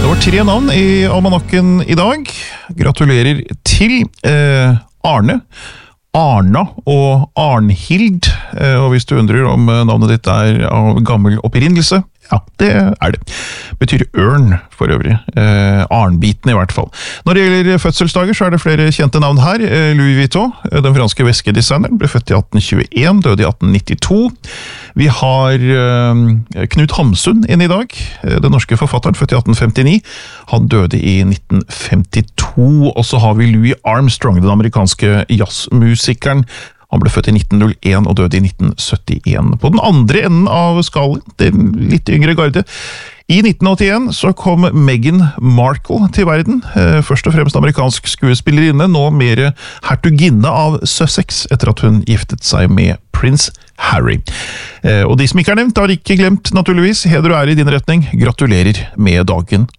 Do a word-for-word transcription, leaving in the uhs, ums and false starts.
Det var tre navn i almanakken i dag. Gratulerer til eh, Arne, Arna og Arnhild. Eh, og hvis du undrer om navnet ditt er av gammel opprinnelse, ja, det er det. Betyr ørn for øvrig. Eh, Arnbiten i hvert fall. Når det gjelder fødselsdager så er det flere kjente navn her. Eh, Louis Vuitton, den franske veskedesigneren, ble født i atten tjueen, døde i atten nittito. Vi har eh, Knut Hamsun inn i dag, den norske forfatteren, født i atten femtini. Han døde i nitten femtito, og så har vi Louis Armstrong, den amerikanske jazzmusikeren. Han ble født i nitten null en og døde i nitten syttien. På den andre enden av skalaen, den litt yngre garde, i nitten åttien så kom Meghan Markle til verden, først og fremst amerikansk skuespillerinne, nå mer hertuginne av Sussex, etter at hun giftet seg med prins Harry. Og de som ikke er nevnt, har ikke glemt naturligvis. Heder og ære i din retning. Gratulerer med dagen